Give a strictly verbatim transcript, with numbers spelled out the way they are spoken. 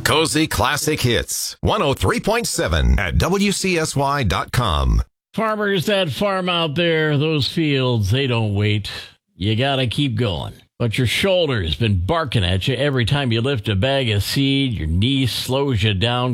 Cozy Classic Hits, one oh three point seven at W C S Y dot com. Farmers that farm out there, those fields, they don't wait. You gotta keep going. But your shoulder's been barking at you every time you lift a bag of seed. Your knee slows you down.